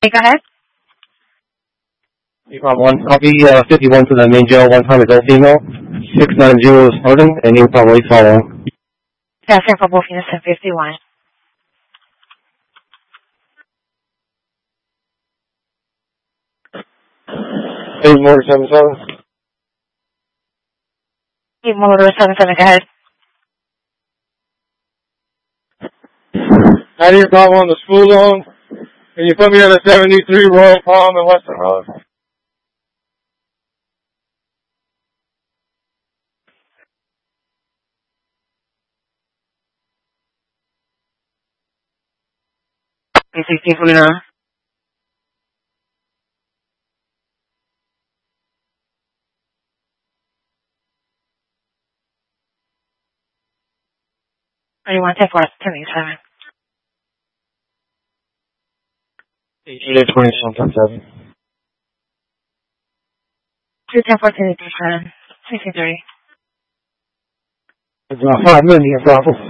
Okay, go ahead. One copy 51 to the main jail, one-time adult female, 690 Snowden, and you probably follow. Yeah, same for both units and 51. Hey, Motor 77. Hey, Motor 77, go ahead. How do you call on the school zone? Can you put me on the 73 Royal Palm and Western Road? P1649. Or you want to take for us? 1087. 20-something. 210 1487. 63. It's about 5 minutes, Bravo.